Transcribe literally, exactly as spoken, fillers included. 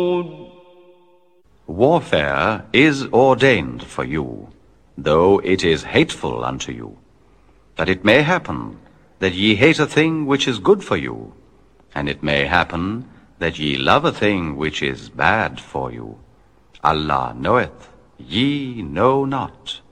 Warfare is ordained for you, though it is hateful unto you. That it may happen that ye hate a thing which is good for you, and it may happen that ye love a thing which is bad for you. Allah knoweth, ye know not.